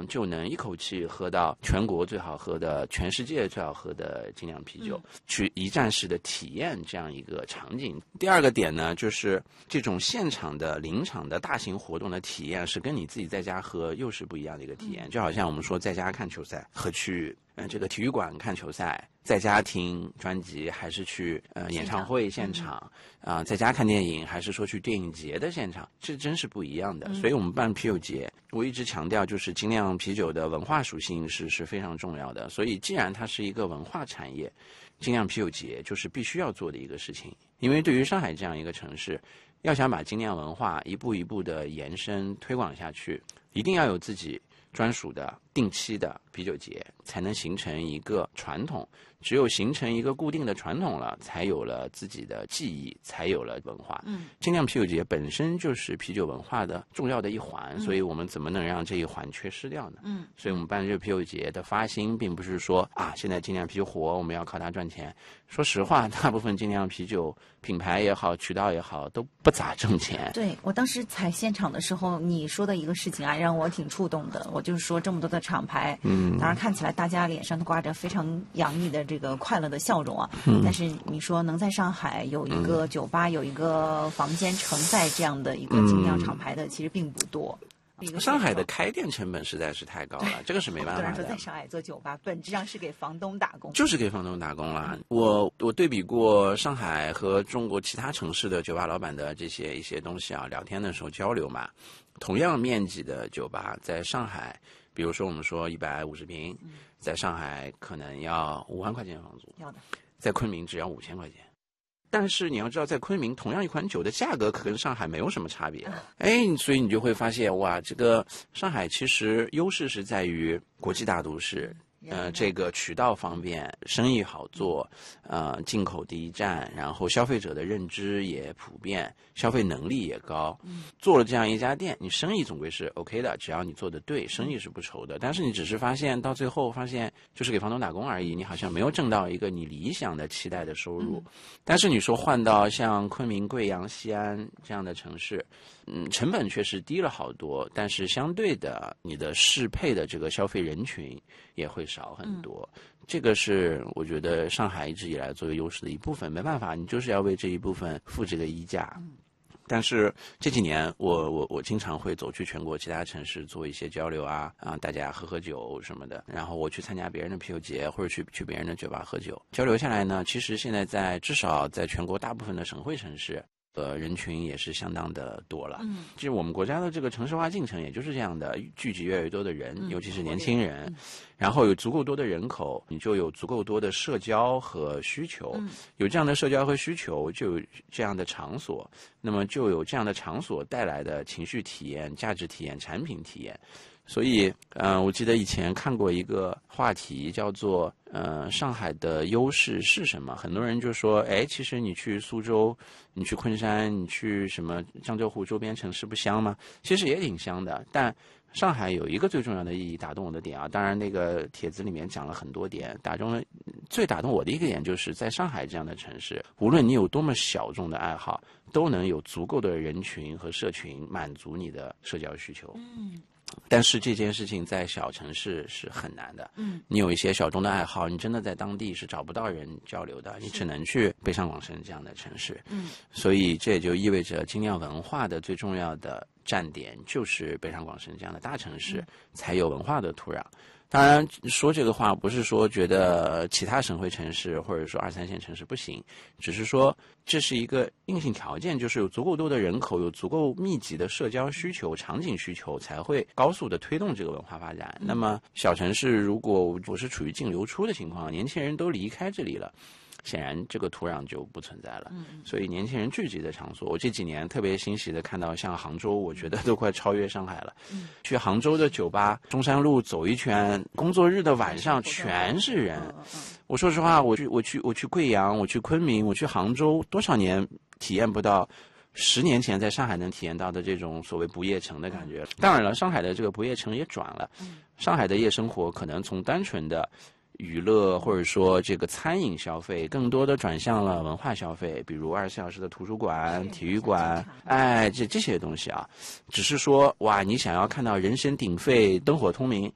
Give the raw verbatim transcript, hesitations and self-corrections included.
就能一口气喝到全国最好喝的、全世界最好喝的精酿啤酒，嗯、去一站式的体验这样一个场景。第二个点呢，就是这种现场的临场的大型活动的体验，是跟你自己在家喝又是不一样的一个体验。就好像我们说在家看球赛和去呃这个体育馆看球赛，在家听专辑还是去呃演唱会现场啊、呃，在家看电影还是说去电影节的现场，这真是不一样的。所以我们办啤酒节，我一直强调就是精酿啤酒的文化属性是是非常重要的。所以既然它是一个文化产业，精酿啤酒节就是必须要做的一个事情。因为对于上海这样一个城市，要想把精酿文化一步一步的延伸推广下去，一定要有自己专属的定期的啤酒节，才能形成一个传统。只有形成一个固定的传统了，才有了自己的记忆，才有了文化。嗯，精酿啤酒节本身就是啤酒文化的重要的一环，嗯、所以我们怎么能让这一环缺失掉呢？嗯，所以我们办这个啤酒节的发心，并不是说啊，现在精酿啤酒火，我们要靠它赚钱。说实话，大部分精酿啤酒品牌也好，渠道也好，都不咋挣钱。 对，我当时采现场的时候，你说的一个事情啊，让我挺触动的。我就是说，这么多的厂牌，嗯，当然看起来大家脸上都挂着非常洋溢的这个快乐的笑容啊。嗯，但是你说能在上海有一个酒吧、嗯、有一个房间承载这样的一个精酿厂牌的，嗯、其实并不多。 上海的开店成本实在是太高了，这个是没办法的。 说在上海做酒吧，本质上是给房东打工， 就是给房东打工了。我我对比过上海和中国其他城市的酒吧老板的这些一些东西啊，聊天的时候交流嘛，同样面积的酒吧，在上海，比如说我们说一百五十平，在上海可能要五万块钱房租， 要的， 在昆明只要五千块钱。但是你要知道，在昆明同样一款酒的价格可跟上海没有什么差别，哎，所以你就会发现，哇，这个上海其实优势是在于国际大都市，呃，这个渠道方便，生意好做，呃，进口第一站，然后消费者的认知也普遍，消费能力也高。做了这样一家店，你生意总归是 OK 的，只要你做得对，生意是不愁的。但是你只是发现到最后发现就是给房东打工而已，你好像没有挣到一个你理想的期待的收入。但是你说换到像昆明、贵阳、西安这样的城市，嗯，成本确实低了好多，但是相对的，你的适配的这个消费人群也会少很多。嗯、这个是我觉得上海一直以来作为优势的一部分，没办法，你就是要为这一部分付这个溢价。嗯、但是这几年我我我经常会走去全国其他城市做一些交流啊啊，大家喝喝酒什么的，然后我去参加别人的啤酒节或者去去别人的酒吧喝酒，交流下来呢，其实现在在至少在全国大部分的省会城市。呃，人群也是相当的多了。嗯，就是我们国家的这个城市化进程，也就是这样的，聚集越来越多的人，嗯、尤其是年轻人，嗯、然后有足够多的人口，你就有足够多的社交和需求。嗯、有这样的社交和需求，就有这样的场所，那么就有这样的场所带来的情绪体验、价值体验、产品体验。所以，嗯、呃，我记得以前看过一个话题，叫做“呃，上海的优势是什么？”很多人就说：“哎，其实你去苏州，你去昆山，你去什么江浙沪周边城市不香吗？其实也挺香的。但上海有一个最重要的意义打动我的点啊，当然那个帖子里面讲了很多点，打中了最打动我的一个点，就是在上海这样的城市，无论你有多么小众的爱好，都能有足够的人群和社群满足你的社交需求。”嗯。但是这件事情在小城市是很难的。嗯，你有一些小众的爱好，你真的在当地是找不到人交流的，你只能去北上广深这样的城市。嗯，所以这也就意味着精酿文化的最重要的站点就是北上广深这样的大城市，嗯、才有文化的土壤。当然说这个话不是说觉得其他省会城市或者说二三线城市不行，只是说这是一个硬性条件，就是有足够多的人口，有足够密集的社交需求、场景需求，才会高速的推动这个文化发展。那么小城市如果我是处于净流出的情况，年轻人都离开这里了，显然这个土壤就不存在了。所以年轻人聚集的场所，我这几年特别欣喜的看到像杭州，我觉得都快超越上海了。去杭州的酒吧，中山路走一圈，工作日的晚上全是人。我说实话，我去我去我去贵阳，我去昆明，我去杭州，多少年体验不到十年前在上海能体验到的这种所谓不夜城的感觉。当然了，上海的这个不夜城也转了，上海的夜生活可能从单纯的娱乐或者说这个餐饮消费，更多的转向了文化消费，比如二十四小时的图书馆、体育馆，哎，这这些东西啊，只是说哇，你想要看到人声鼎沸、灯火通明，